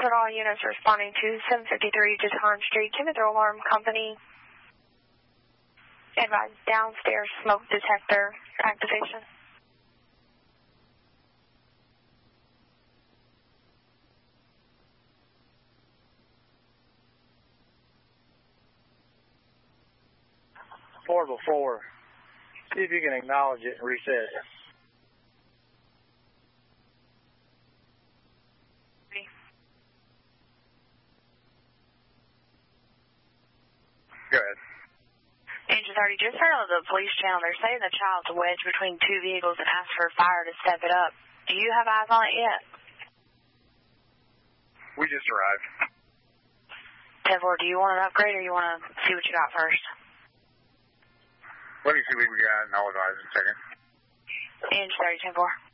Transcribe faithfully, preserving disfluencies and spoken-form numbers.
Attention all units responding to seven fifty-three Jatan Street, Chemical Alarm Company. Advise downstairs smoke detector activation. Portable four. See if you can acknowledge it and reset it. Go ahead. Engine thirty, just heard on the police channel, they're saying the child's wedged between two vehicles and asked for fire to step it up. Do you have eyes on it yet? We just arrived. ten four, do you want an upgrade or you want to see what you got first? Let me see what we got and I'll advise in a second. Engine thirty, ten four.